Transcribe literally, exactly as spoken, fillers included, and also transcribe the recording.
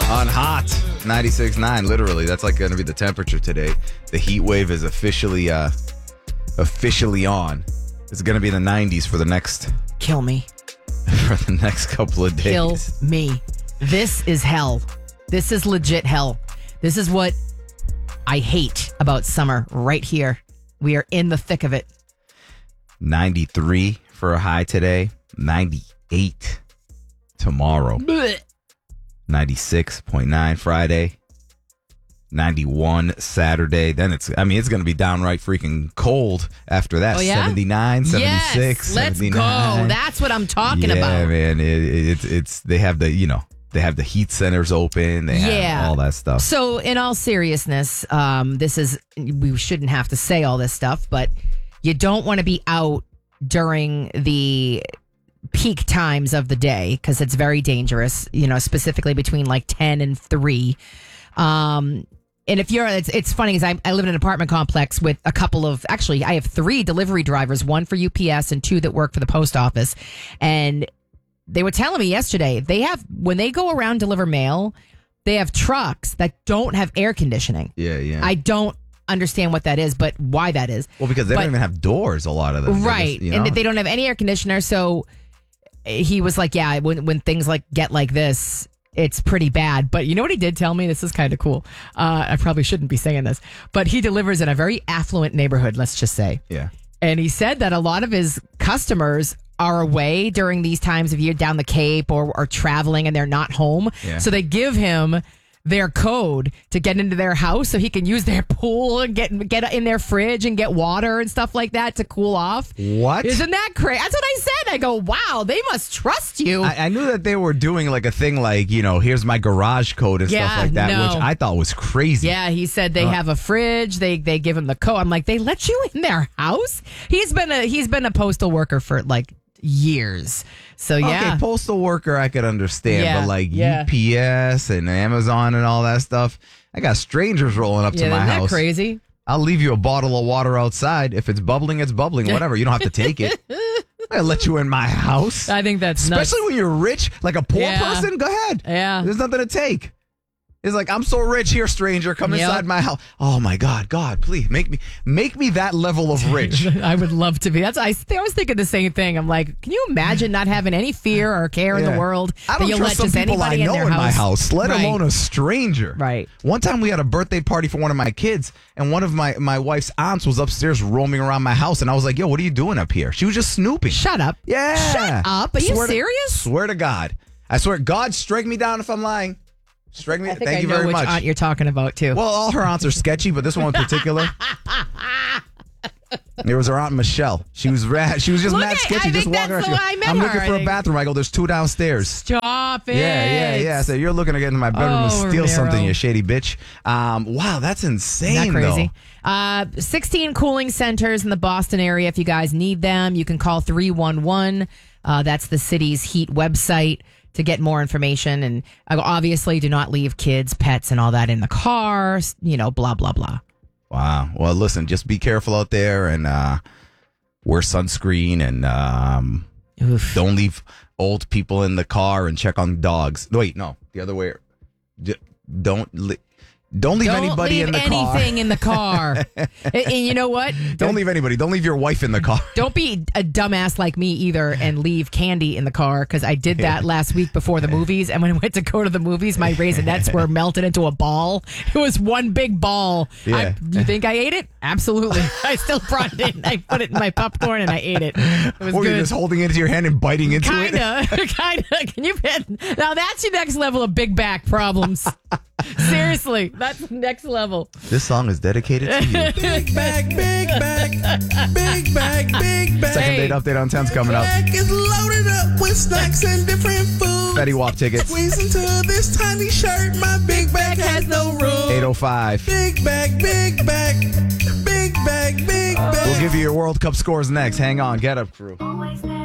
on Hot ninety-six point nine. Literally, that's like going to be the temperature today. The heat wave is officially uh, officially on. It's going to be in the nineties for the next Kill me. for the next couple of days. Kill me. This is hell. This is legit hell. This is what I hate about summer right here. We are in the thick of it. ninety-three for a high today. ninety-eight tomorrow. Blech. ninety-six point nine Friday. ninety-one Saturday. Then it's, I mean, it's going to be downright freaking cold after that. Oh, yeah? seventy-nine, seventy-six, Yes, let's seventy-nine. go. That's what I'm talking yeah, about. man. It, it, it's, it's, they have the, you know, they have the heat centers open. They have Yeah. all that stuff. So, in all seriousness, um, this is, we shouldn't have to say all this stuff, but you don't want to be out during the peak times of the day because it's very dangerous, you know, specifically between like ten and three. Um, and if you're, it's, it's funny because I, I live in an apartment complex with a couple of, actually, I have three delivery drivers, one for U P S and two that work for the post office. And they were telling me yesterday, they have, when they go around deliver mail, they have trucks that don't have air conditioning. Yeah, yeah. I don't understand what that is, but why that is. well, because they but- don't even have doors, a lot of them. They're Right. just, you And know? they don't have any air conditioner. So he was like, yeah, when, when things like get like this, it's pretty bad. But you know what he did tell me? This is kind of cool. Uh, I probably shouldn't be saying this, but he delivers in a very affluent neighborhood, let's just say. Yeah. And he said that a lot of his customers are away during these times of year down the Cape or, or traveling and they're not home. Yeah. So they give him their code to get into their house so he can use their pool and get get in their fridge and get water and stuff like that to cool off. What? Isn't that crazy? That's what I said. I go, wow, they must trust you. I, I knew that they were doing like a thing like, you know, here's my garage code and Yeah, stuff like that, no. which I thought was crazy. Yeah, he said they have a fridge. They they give him the code. I'm like, they let you in their house? He's been a he's been a postal worker for like years. So yeah. Okay, postal worker I could understand, Yeah, but like yeah. U P S and Amazon and all that stuff, I got strangers rolling up yeah, to my isn't that house. crazy? I'll leave you a bottle of water outside. If it's bubbling, it's bubbling. Whatever. You don't have to take it. I let you in my house. I think that's nuts. Especially when you're rich, like a poor Yeah. person. Go ahead. Yeah. There's nothing to take. It's like, I'm so rich here, stranger. Come Yep. inside my house. Oh my God, God, please make me make me that level of rich. I would love to be. That's I, I was thinking the same thing. I'm like, can you imagine not having any fear or care in Yeah. the world I that don't you'll let trust some just people I anybody know in their in house? my house, let Right. alone a stranger. Right. One time we had a birthday party for one of my kids, and one of my, my wife's aunts was upstairs roaming around my house, and I was like, yo, what are you doing up here? She was just snooping. Shut up. Yeah. Shut up. Are you Swear to- serious? swear to God. I swear, God, strike me down if I'm lying. Strike me. I think Thank I you know very which much. aunt you're talking about too. Well, all her aunts are sketchy, but this one in particular. There was her aunt Michelle. She was rad. She was just Look mad at- sketchy. I just think walking that's around. the She way I goes, met I'm her, looking I for a think. bathroom. I go, there's two downstairs. Stop it. Yeah, yeah, yeah. I said, you're looking to get into my bedroom and Oh, steal Ramiro. something, you shady bitch. Um, wow, that's insane, Isn't that crazy? though. Uh, sixteen cooling centers in the Boston area. If you guys need them, you can call three one one. Uh, that's the city's heat website to get more information. And uh, obviously, do not leave kids, pets, and all that in the car. You know, blah, blah, blah. Wow. Well, listen, just be careful out there and uh, wear sunscreen and um, Oof. don't leave old people in the car and check on dogs. Wait, no, the other way. D- Don't li- don't leave Don't anybody leave in the car. anything in the car. and, and you know what? Don't leave anybody. Don't leave your wife in the car. Don't be a dumbass like me either and leave candy in the car because I did that last week before the movies. And when I went to go to the movies, my Raisinets were melted into a ball. It was one big ball. Yeah. I, you think I ate it? Absolutely. I still brought it in. I put it in my popcorn and I ate it. It was Or you're good. just holding it into your hand and biting into it. Kinda, kinda. Can you bet? Now that's your next level of big back problems. Seriously, that's next level. This song is dedicated to you. Big bag, big bag, big bag, big bag. Second date update on ten's coming up. Bag is loaded up with snacks and different foods. Fetty Wap tickets. Squeeze into this tiny shirt. My big bag has no room. eight oh five. Big bag, big bag, big bag, big bag. We'll give you your World Cup scores next. Hang on. Get up, crew. Always there.